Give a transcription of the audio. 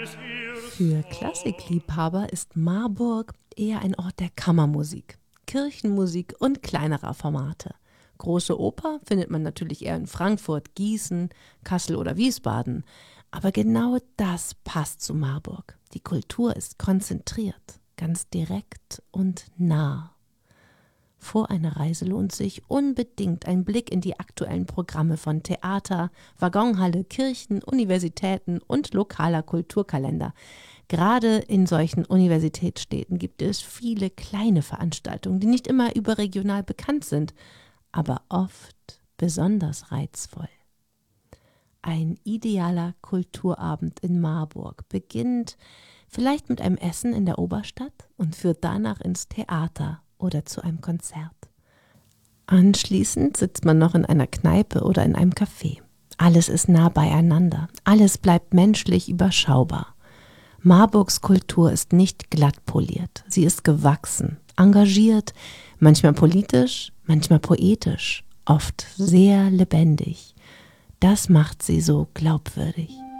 Für Klassikliebhaber ist Marburg eher ein Ort der Kammermusik, Kirchenmusik und kleinerer Formate. Große Oper findet man natürlich eher in Frankfurt, Gießen, Kassel oder Wiesbaden. Aber genau das passt zu Marburg. Die Kultur ist konzentriert, ganz direkt und nah. Vor einer Reise lohnt sich unbedingt ein Blick in die aktuellen Programme von Theater, Waggonhalle, Kirchen, Universitäten und lokaler Kulturkalender. Gerade in solchen Universitätsstädten gibt es viele kleine Veranstaltungen, die nicht immer überregional bekannt sind, aber oft besonders reizvoll. Ein idealer Kulturabend in Marburg beginnt vielleicht mit einem Essen in der Oberstadt und führt danach ins Theater oder zu einem Konzert. Anschließend sitzt man noch in einer Kneipe oder in einem Café. Alles ist nah beieinander, alles bleibt menschlich überschaubar. Marburgs Kultur ist nicht glatt poliert, sie ist gewachsen, engagiert, manchmal politisch, manchmal poetisch, oft sehr lebendig. Das macht sie so glaubwürdig.